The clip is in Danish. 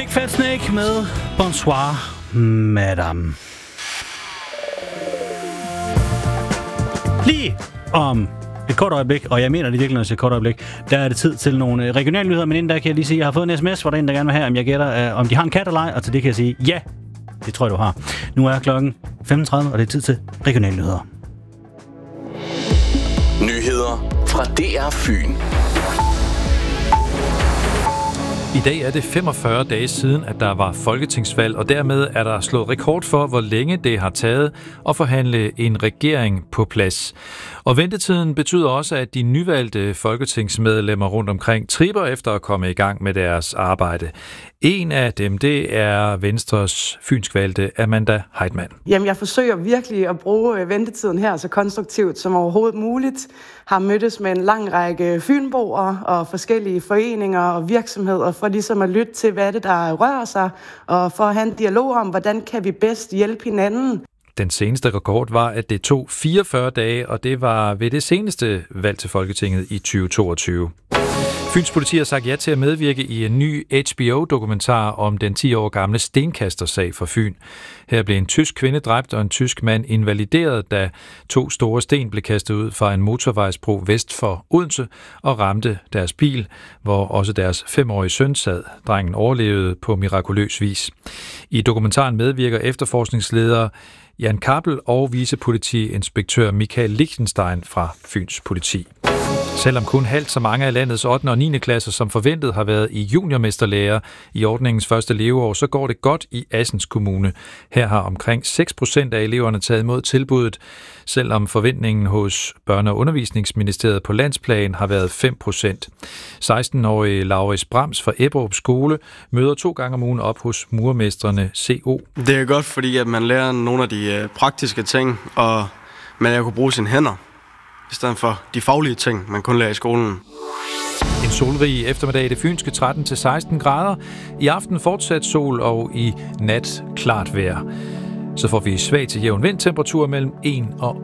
Fat Snake med Bonsoir, Madame. Lige om et kort øjeblik, og jeg mener det virkelig, når jeg siger kort øjeblik, der er det tid til nogle regionale nyheder, men inden der kan jeg lige sige, at jeg har fået en sms, hvor der er en, der gerne vil have, om jeg gætter, om de har en kat eller ej, og til det kan jeg sige, ja, det tror jeg, du har. Nu er klokken 15:30, og det er tid til regionale nyheder. Nyheder fra DR Fyn. I dag er det 45 dage siden, at der var folketingsvalg, og dermed er der slået rekord for, hvor længe det har taget at forhandle en regering på plads. Og ventetiden betyder også, at de nyvalgte folketingsmedlemmer rundt omkring tripper efter at komme i gang med deres arbejde. En af dem, det er Venstres fynskvalgte Amanda Heitmann. Jamen, jeg forsøger virkelig at bruge ventetiden her så konstruktivt som overhovedet muligt. Har mødtes med en lang række fynboer og forskellige foreninger og virksomheder for ligesom at lytte til, hvad det der rører sig, og for at have en dialog om, hvordan kan vi bedst hjælpe hinanden. Den seneste rekord var, at det tog 44 dage, og det var ved det seneste valg til Folketinget i 2022. Fyns politi har sagt ja til at medvirke i en ny HBO-dokumentar om den 10 år gamle stenkastersag for Fyn. Her blev en tysk kvinde dræbt og en tysk mand invalideret, da 2 store sten blev kastet ud fra en motorvejsbro vest for Odense og ramte deres bil, hvor også deres 5-årige søn sad. Drengen overlevede på mirakuløs vis. I dokumentaren medvirker efterforskningsleder Jan Kappel og vicepolitiinspektør Michael Lichtenstein fra Fyns politi. Selvom kun halvt så mange af landets 8. og 9. klasser som forventet har været i juniormesterlærer i ordningens første leveår, så går det godt i Assens Kommune. Her har omkring 6% af eleverne taget imod tilbuddet, selvom forventningen hos Børne- og Undervisningsministeriet på landsplan har været 5%. 16-årige Lauris Brams fra Ebberup Skole møder 2 gange om ugen op hos murermestrene CO. Det er godt, fordi at man lærer nogle af de praktiske ting, og man kan bruge sine hænder, i stedet for de faglige ting, man kun lærer i skolen. En solrig eftermiddag i det fynske 13-16 grader. I aften fortsat sol og i nat klart vejr. Så får vi svag til jævn vindtemperatur mellem 1 og